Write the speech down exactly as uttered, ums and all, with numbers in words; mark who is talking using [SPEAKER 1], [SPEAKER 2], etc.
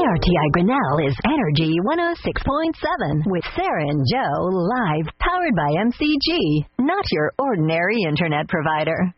[SPEAKER 1] R T I Grinnell is Energy one oh six point seven with Sarah and Joe live, powered by M C G, not your ordinary internet provider.